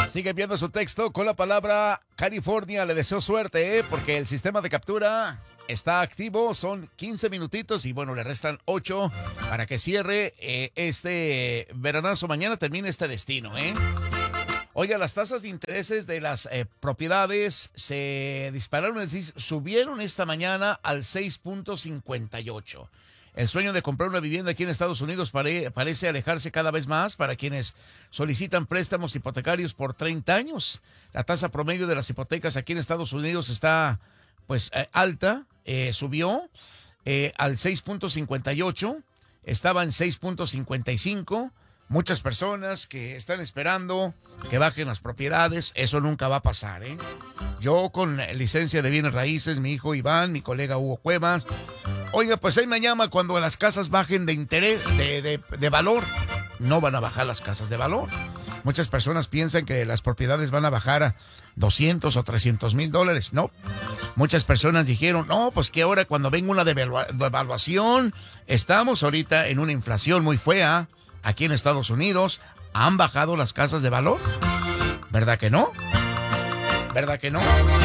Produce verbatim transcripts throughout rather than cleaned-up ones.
Sigue viendo su texto con la palabra California. Le deseo suerte, ¿eh? Porque el sistema de captura está activo. Son quince minutitos y bueno, le restan ocho para que cierre eh, este veranazo. Mañana termina este destino, ¿eh? Oiga, las tasas de intereses de las eh, propiedades se dispararon, es decir, subieron esta mañana al seis punto cincuenta y ocho. El sueño de comprar una vivienda aquí en Estados Unidos pare, parece alejarse cada vez más para quienes solicitan préstamos hipotecarios por treinta años. La tasa promedio de las hipotecas aquí en Estados Unidos está pues eh, alta, eh, subió eh, al seis punto cincuenta y ocho, estaba en seis punto cincuenta y cinco. Muchas personas que están esperando que bajen las propiedades, eso nunca va a pasar, ¿eh? Yo con licencia de bienes raíces, mi hijo Iván, mi colega Hugo Cuevas. Oiga, pues ahí me llama cuando las casas bajen de interés, de, de, de valor. No van a bajar las casas de valor. Muchas personas piensan que las propiedades van a bajar a doscientos o trescientos mil dólares. No. Muchas personas dijeron, no, pues que ahora cuando venga una devalua- devaluación, estamos ahorita en una inflación muy fea. Aquí en Estados Unidos han bajado las casas de valor. ¿Verdad que no? ¿Verdad que no?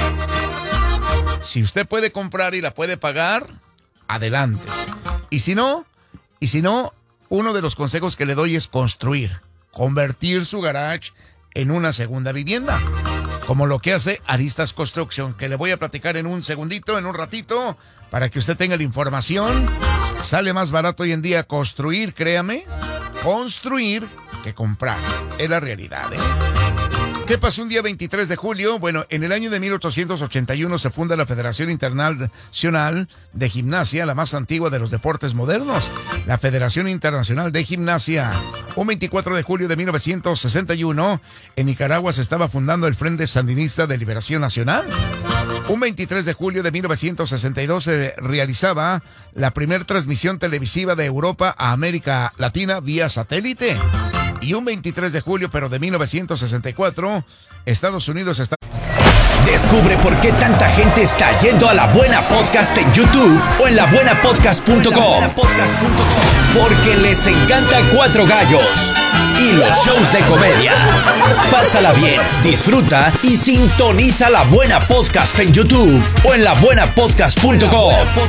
Si usted puede comprar y la puede pagar, adelante. Y si no, y si no, uno de los consejos que le doy es construir, convertir su garage en una segunda vivienda, como lo que hace Aristas Construction, que le voy a platicar en un segundito, en un ratito, para que usted tenga la información. Sale más barato hoy en día construir, créame, construir que comprar. Es la realidad, ¿eh? ¿Qué pasó un día veintitrés de julio? Bueno, en el año de mil ochocientos ochenta y uno se funda la Federación Internacional de Gimnasia, la más antigua de los deportes modernos, la Federación Internacional de Gimnasia. Un veinticuatro de julio de mil novecientos sesenta y uno, en Nicaragua se estaba fundando el Frente Sandinista de Liberación Nacional. Un veintitrés de julio de mil novecientos sesenta y dos se realizaba la primera transmisión televisiva de Europa a América Latina vía satélite. Y un veintitrés de julio, pero de mil novecientos sesenta y cuatro, Estados Unidos está... Descubre por qué tanta gente está yendo a La Buena Podcast en YouTube o en la buena podcast punto com. Porque les encanta Cuatro Gallos y los shows de comedia. Pásala bien, disfruta y sintoniza La Buena Podcast en YouTube o en la buena podcast punto com.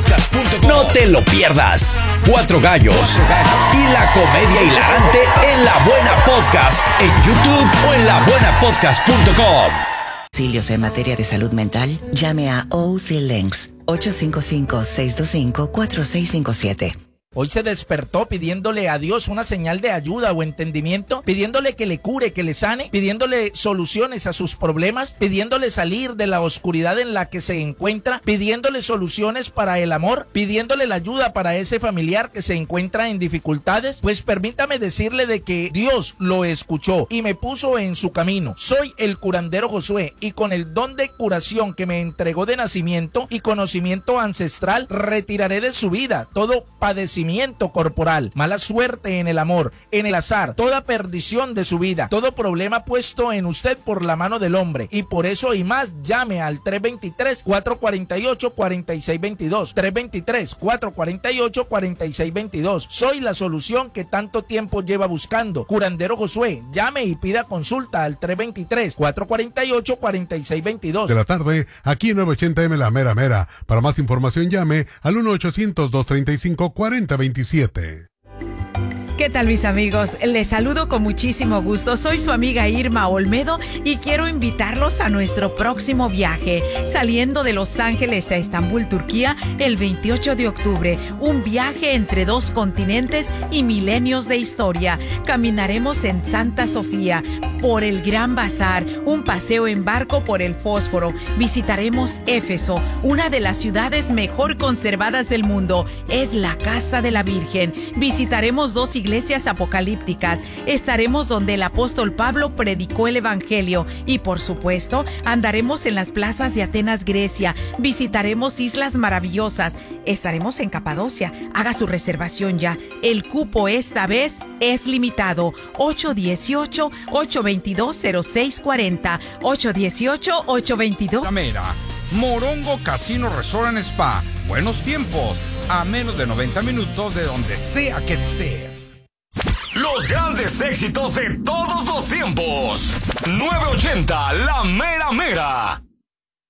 No te lo pierdas. Cuatro Gallos y la comedia hilarante en La Buena Podcast en YouTube o en la buena podcast punto com. Auxilios en materia de salud mental, llame a O C Links ocho cinco cinco, seis dos cinco, cuatro seis cinco siete. Hoy se despertó pidiéndole a Dios una señal de ayuda o entendimiento, pidiéndole que le cure, que le sane, pidiéndole soluciones a sus problemas, pidiéndole salir de la oscuridad en la que se encuentra, pidiéndole soluciones para el amor, pidiéndole la ayuda para ese familiar que se encuentra en dificultades. Pues permítame decirle de que Dios lo escuchó y me puso en su camino. Soy el curandero Josué y con el don de curación que me entregó de nacimiento y conocimiento ancestral, retiraré de su vida todo padecimiento corporal, mala suerte en el amor, en el azar, toda perdición de su vida, todo problema puesto en usted por la mano del hombre. Y por eso y más, llame al tres dos tres, cuatro cuatro ocho, cuatro seis dos dos, tres dos tres, cuatro cuatro ocho, cuatro seis dos dos. Soy la solución que tanto tiempo lleva buscando. Curandero Josué, llame y pida consulta al tres dos tres, cuatro cuatro ocho, cuatro seis dos dos. De la tarde, aquí en novecientos ochenta eme La Mera Mera. Para más información llame al uno ochocientos, dos treinta y cinco, cuarenta veintisiete. ¿Qué tal, mis amigos? Les saludo con muchísimo gusto. Soy su amiga Irma Olmedo y quiero invitarlos a nuestro próximo viaje, saliendo de Los Ángeles a Estambul, Turquía, el veintiocho de octubre. Un viaje entre dos continentes y milenios de historia. Caminaremos en Santa Sofía, por el Gran Bazar, un paseo en barco por el Fósforo. Visitaremos Éfeso, una de las ciudades mejor conservadas del mundo. Es la Casa de la Virgen. Visitaremos dos iglesias iglesias apocalípticas. Estaremos donde el apóstol Pablo predicó el evangelio y, por supuesto, andaremos en las plazas de Atenas, Grecia. Visitaremos islas maravillosas. Estaremos en Capadocia. Haga su reservación ya. El cupo esta vez es limitado. ocho uno ocho, ocho dos dos, cero seis cuatro cero. ocho uno ocho, ocho dos dos. La Mera. Morongo Casino Resort and Spa. Buenos tiempos. A menos de noventa minutos de donde sea que estés. Los grandes éxitos de todos los tiempos. nueve ochenta La Mera Mera.